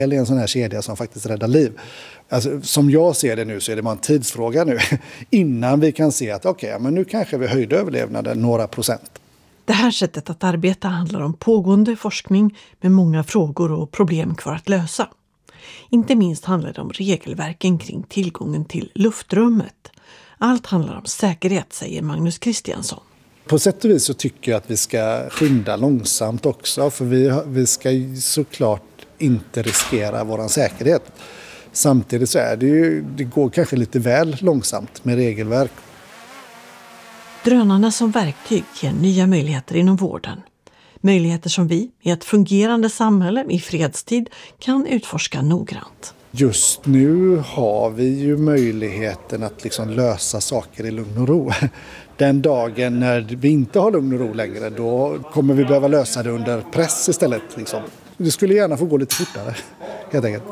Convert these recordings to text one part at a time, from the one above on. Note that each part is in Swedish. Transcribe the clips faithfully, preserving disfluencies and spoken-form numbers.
eller en sån här kedja som faktiskt räddar liv. Alltså, som jag ser det nu så är det bara en tidsfråga nu innan vi kan se att okej, okay, men nu kanske vi höjde överlevnaden några procent. Det här sättet att arbeta handlar om pågående forskning med många frågor och problem kvar att lösa. Inte minst handlar det om regelverken kring tillgången till luftrummet. Allt handlar om säkerhet, säger Magnus Kristiansson. På sätt och vis så tycker jag att vi ska skynda långsamt också, för vi, vi ska såklart inte riskera vår säkerhet. Samtidigt så är det ju, det går kanske lite väl långsamt med regelverk. Drönarna som verktyg ger nya möjligheter inom vården. Möjligheter som vi i ett fungerande samhälle i fredstid kan utforska noggrant. Just nu har vi ju möjligheten att liksom lösa saker i lugn och ro. Den dagen när vi inte har lugn och ro längre, då kommer vi behöva lösa det under press istället. Liksom. Det skulle gärna få gå lite fortare, helt enkelt.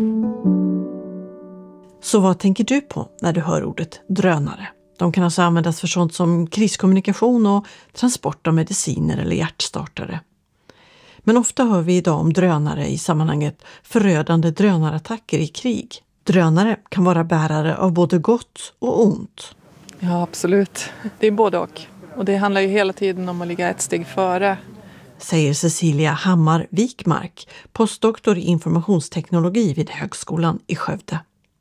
Så vad tänker du på när du hör ordet drönare? De kan alltså användas för sånt som kriskommunikation och transport av mediciner eller hjärtstartare. Men ofta hör vi idag om drönare i sammanhanget förödande drönarattacker i krig. Drönare kan vara bärare av både gott och ont. Ja, absolut. Det är både och. Och det handlar ju hela tiden om att ligga ett steg före. Säger Cecilia Hammar Wikmark, postdoktor i informationsteknologi vid Högskolan i Skövde.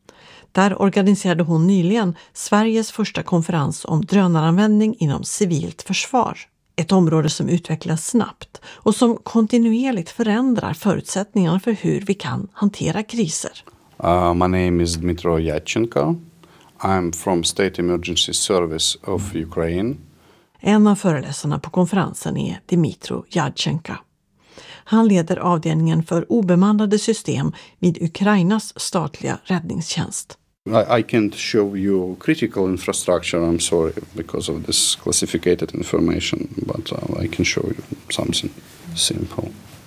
Där organiserade hon nyligen Sveriges första konferens om drönaranvändning inom civilt försvar. Ett område som utvecklas snabbt och som kontinuerligt förändrar förutsättningarna för hur vi kan hantera kriser. Uh, my name is Dmytro Yadchenko. I'm from State Emergency Service of Ukraine. En av föreläsarna på konferensen är Dmytro Yadchenko. Han leder avdelningen för obemannade system vid Ukrainas statliga räddningstjänst. I, I can't show you critical infrastructure, I'm sorry, because of this classified information, but uh, I can show you something simple.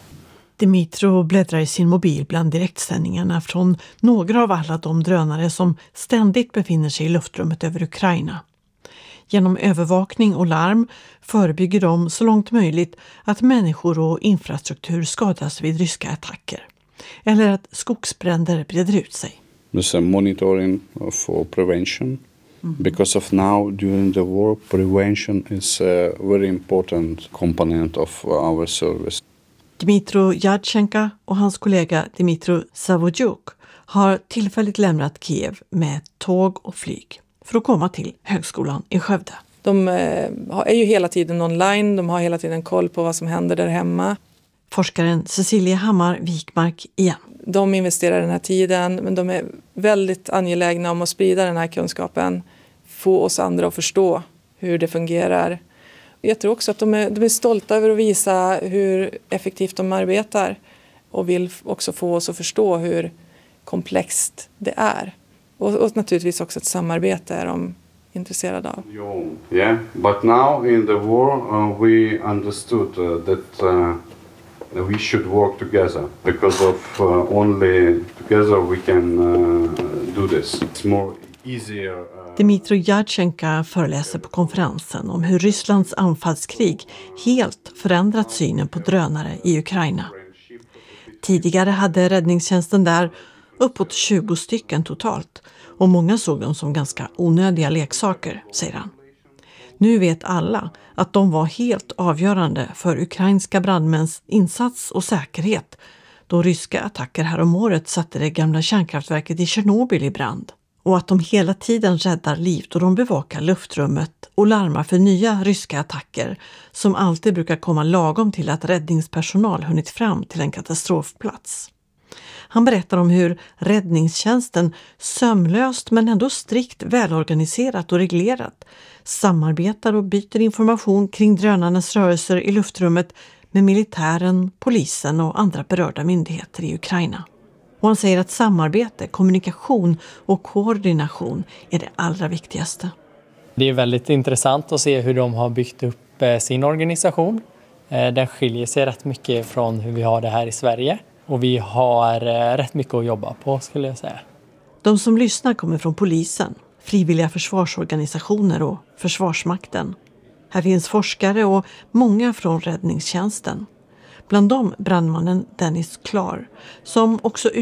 Dmytro bläddrar i sin mobil bland direktsändningarna från några av alla de drönare som ständigt befinner sig i luftrummet över Ukraina. Genom övervakning och larm förebygger de så långt möjligt att människor och infrastruktur skadas vid ryska attacker. Eller att skogsbränder breder ut sig. There's a monitoring for prevention. Mm. Because of now, during the war, prevention is a very important component of our service. Dmytro Yadchenko och hans kollega Dmytro Savojuk har tillfälligt lämnat Kiev med tåg och flyg för att komma till Högskolan i Skövde. De är ju hela tiden online, de har hela tiden koll på vad som händer där hemma. Forskaren Cecilia Hammar Wikmark igen. De investerar den här tiden, men de är väldigt angelägna om att sprida den här kunskapen. Få oss andra att förstå hur det fungerar. Jag tror också att de är, de är stolta över att visa hur effektivt de arbetar. Och vill också få oss att förstå hur komplext det är. Och, och naturligtvis också ett samarbete är de intresserade av. Yeah, but now in the war uh, we understood uh, that uh, we should work together because of uh, only together we can uh, do this. It's more easier. Uh... Dmytro Yadchenko föreläser på konferensen om hur Rysslands anfallskrig helt förändrat synen på drönare i Ukraina. Tidigare hade räddningstjänsten där uppåt tjugo stycken totalt och många såg dem som ganska onödiga leksaker, säger han. Nu vet alla att de var helt avgörande för ukrainska brandmäns insats och säkerhet då ryska attacker häromåret satte det gamla kärnkraftverket i Tjernobyl i brand. Och att de hela tiden räddar liv då de bevakar luftrummet och larmar för nya ryska attacker som alltid brukar komma lagom till att räddningspersonal hunnit fram till en katastrofplats. Han berättar om hur räddningstjänsten sömlöst men ändå strikt välorganiserat och reglerat samarbetar och byter information kring drönarnas rörelser i luftrummet med militären, polisen och andra berörda myndigheter i Ukraina. Och han säger att samarbete, kommunikation och koordination är det allra viktigaste. Det är väldigt intressant att se hur de har byggt upp sin organisation. Den skiljer sig rätt mycket från hur vi har det här i Sverige. Och vi har rätt mycket att jobba på, skulle jag säga. De som lyssnar kommer från polisen, frivilliga försvarsorganisationer och Försvarsmakten. Här finns forskare och många från räddningstjänsten. Bland dem brandmannen Dennis Klar, som också